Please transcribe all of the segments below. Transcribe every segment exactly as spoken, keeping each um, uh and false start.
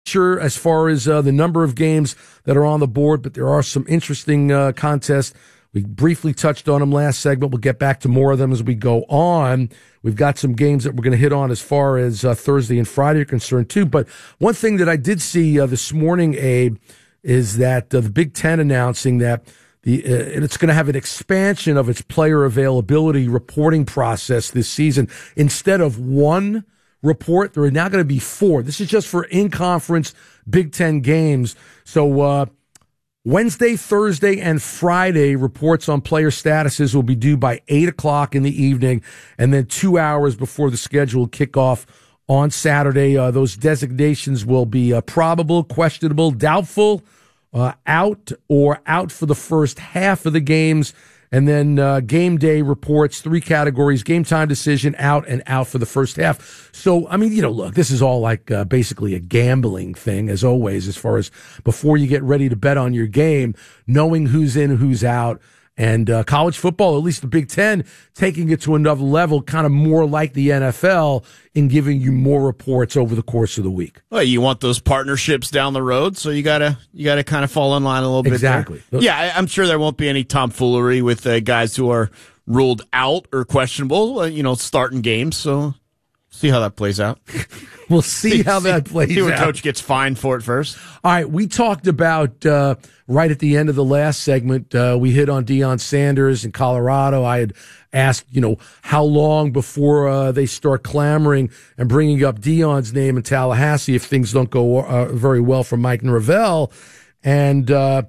picture as far as uh, the number of games that are on the board, but there are some interesting uh, contests. We briefly touched on them last segment. We'll get back to more of them as we go on. We've got some games that we're going to hit on as far as uh, Thursday and Friday are concerned, too. But one thing that I did see uh, this morning, Abe, is that uh, the Big Ten announcing that the uh, it's going to have an expansion of its player availability reporting process this season. Instead of one report, there are now going to be four. This is just for in-conference Big Ten games. So uh, Wednesday, Thursday, and Friday reports on player statuses will be due by eight o'clock in the evening, and then two hours before the scheduled kickoff on Saturday. Uh, those designations will be uh, probable, questionable, doubtful, uh, out, or out for the first half of the games. And then uh, game day reports, three categories: game time decision, out, and out for the first half. So, I mean, you know, look, this is all like uh, basically a gambling thing, as always, as far as before you get ready to bet on your game, knowing who's in, who's out. And uh, college football, at least the Big Ten, taking it to another level, kind of more like the N F L in giving you more reports over the course of the week. Well, you want those partnerships down the road, so you gotta you gotta kind of fall in line a little bit. Exactly. There. Yeah, I, I'm sure there won't be any tomfoolery with uh, guys who are ruled out or questionable. Uh, you know, starting games. So see how that plays out. We'll see, see how that plays out. See when Coach gets fined for it first. All right, we talked about, uh, right at the end of the last segment, uh, we hit on Deion Sanders in Colorado. I had asked, you know, how long before uh, they start clamoring and bringing up Deion's name in Tallahassee if things don't go uh, very well for Mike Norvell. And uh,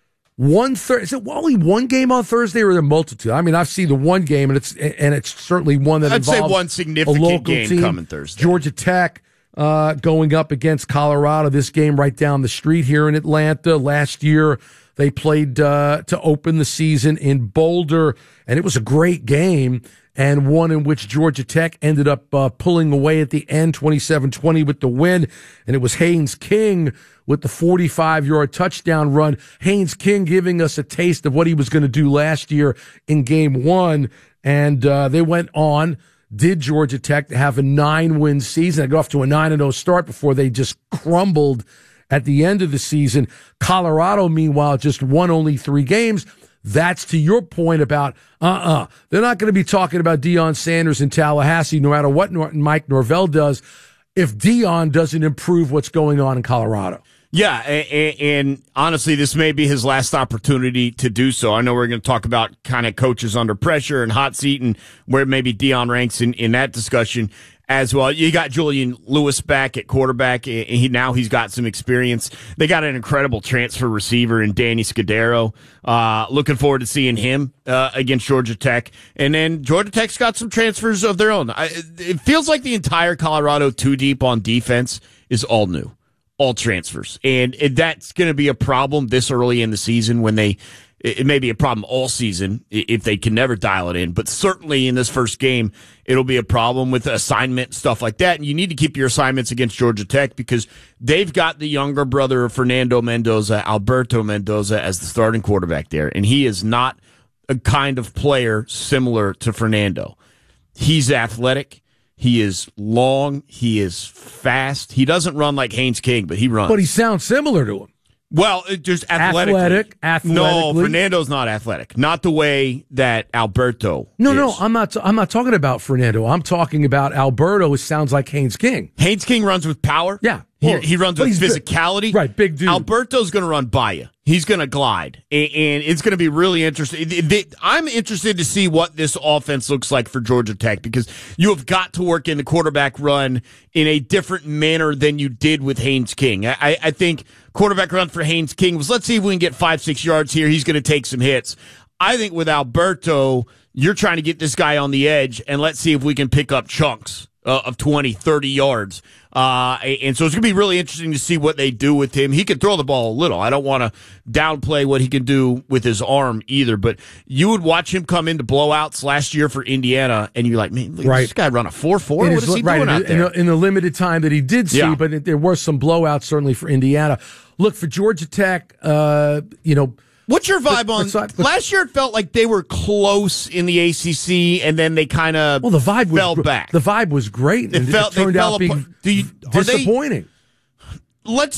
one thir- is it only one game on Thursday or a multitude? I mean, I've seen the one game, and it's and it's certainly one that I'd involves say one significant a local game team. coming Thursday. Georgia Tech. Uh, going up against Colorado, this game right down the street here in Atlanta. Last year, they played uh, to open the season in Boulder, and it was a great game, and one in which Georgia Tech ended up uh, pulling away at the end, twenty-seven twenty with the win, and it was Haynes King with the forty-five-yard touchdown run. Haynes King giving us a taste of what he was going to do last year in game one, and uh, they went on. Did Georgia Tech have a nine-win season? They got off to a nine and oh start before they just crumbled at the end of the season. Colorado, meanwhile, just won only three games. That's to your point about, uh-uh. They're not going to be talking about Deion Sanders in Tallahassee no matter what Mike Norvell does if Deion doesn't improve what's going on in Colorado. Yeah, and, and honestly, this may be his last opportunity to do so. I know we're going to talk about kind of coaches under pressure and hot seat and where maybe Deion ranks in, in that discussion as well. You got Julian Lewis back at quarterback, and he, now he's got some experience. They got an incredible transfer receiver in Danny Scudero. Uh, looking forward to seeing him uh, against Georgia Tech. And then Georgia Tech's got some transfers of their own. I, it feels like the entire Colorado two-deep on defense is all new. All transfers. And that's going to be a problem this early in the season when they, it may be a problem all season if they can never dial it in. But certainly in this first game, it'll be a problem with assignment, stuff like that. And you need to keep your assignments against Georgia Tech because they've got the younger brother of Fernando Mendoza, Alberto Mendoza, as the starting quarterback there. And he is not a kind of player similar to Fernando. He's athletic. He is long. He is fast. He doesn't run like Haynes King, but he runs. But he sounds similar to him. Well, it just athletically. Athletic, athletically. No, Fernando's not athletic. Not the way that Alberto No, is. no, I'm not I'm not talking about Fernando. I'm talking about Alberto, who sounds like Haynes King. Haynes King runs with power. Yeah. He, Well, he runs but with he's physicality. Big. Right, big dude. Alberto's going to run by you. He's going to glide. And, and it's going to be really interesting. I'm interested to see what this offense looks like for Georgia Tech because you have got to work in the quarterback run in a different manner than you did with Haynes King. I, I think quarterback run for Haynes King was, let's see if we can get five, six yards here. He's going to take some hits. I think with Alberto, you're trying to get this guy on the edge, and let's see if we can pick up chunks uh, of twenty, thirty yards. Uh, and so it's going to be really interesting to see what they do with him. He can throw the ball a little. I don't want to downplay what he can do with his arm either, but you would watch him come into blowouts last year for Indiana, and you're like, man, look, right. This guy run a four four? What is, is he right, doing in, out there? In the, in the limited time that he did see, yeah. but it, there were some blowouts certainly for Indiana. Look, for Georgia Tech, uh, you know, what's your vibe on but, but, last year? It felt like they were close in the A C C, and then they kind of well, the vibe fell was, back. The vibe was great. It, and felt, it turned they out fell being do you, disappointing. They, let's